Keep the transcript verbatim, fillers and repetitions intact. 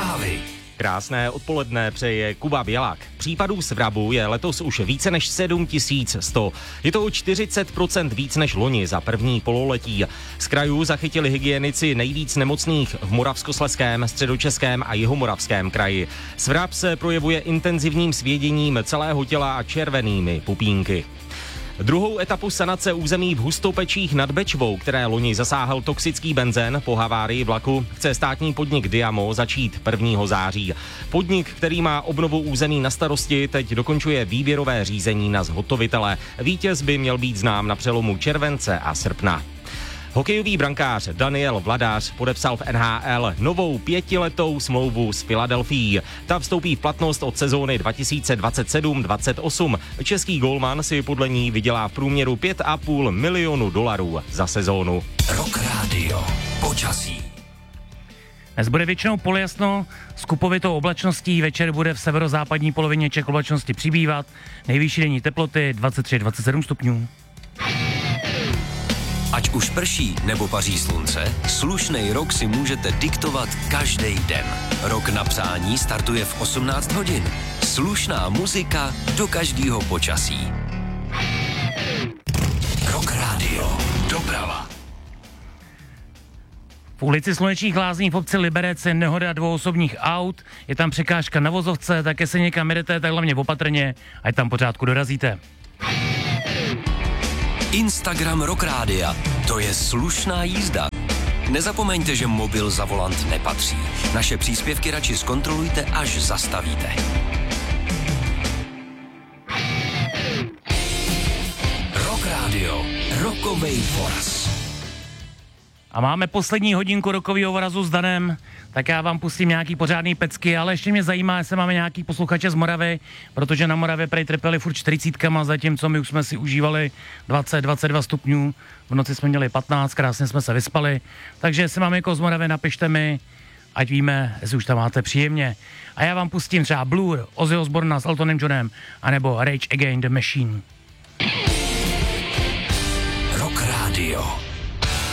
Zprávy. Krásné odpoledne přeje Kuba Bělák. Případů svrabu je letos už více než sedm tisíc sto. Je to o čtyřicet procent víc než loni za první pololetí. Z krajů zachytili hygienici nejvíc nemocných v Moravskoslezském, Středočeském a Jihomoravském kraji. Svrab se projevuje intenzivním svěděním celého těla a červenými pupínky. Druhou etapu sanace území v Hustopečích nad Bečvou, které loni zasáhl toxický benzén po havárii vlaku, chce státní podnik Diamo začít prvního září. Podnik, který má obnovu území na starosti, teď dokončuje výběrové řízení na zhotovitele. Vítěz by měl být znám na přelomu července a srpna. Hokejový brankář Daniel Vladař podepsal v N H L novou pětiletou smlouvu s Filadelfií. Ta vstoupí v platnost od sezóny dva tisíce dvacet sedm dvacet osm. Český golman si podle ní vydělá v průměru pět a půl milionu dolarů za sezónu. Rock Radio. Počasí. Dnes bude většinou polojasno, s kupovitou oblačností, večer bude v severozápadní polovině Čech oblačnosti přibývat, nejvyšší denní teploty dvacet tři dvacet sedm stupňů. Ať už prší nebo paří slunce, slušnej rok si můžete diktovat každý den. Rok na přání startuje v osmnáct hodin. Slušná muzika do každého počasí. Rock Radio. Doprava. V ulici Slunečních Lázní v obci Liberec je nehoda dvou osobních aut, je tam překážka na vozovce, také se někam jedete, tak hlavně opatrně, ať tam pořádku dorazíte. Instagram Rock Rádia. To je slušná jízda. Nezapomeňte, že mobil za volant nepatří. Naše příspěvky radši zkontrolujte, až zastavíte. Rock Radio. Rokovej voraz. A máme poslední hodinku rokového vorazu s Danem, tak já vám pustím nějaký pořádný pecky, ale ještě mě zajímá, jestli máme nějaký posluchače z Moravy, protože na Moravě prej trpěli furt čtyřicítkama, zatímco my už jsme si užívali dvacet dvacet dva stupňů, v noci jsme měli patnáct, krásně jsme se vyspali, takže jestli máme jako z Moravy, napište mi, ať víme, jestli už tam máte příjemně. A já vám pustím třeba Blue, Ozzy Osbourne s Eltonem Johnem, anebo Rage Against the Machine. Rock Radio.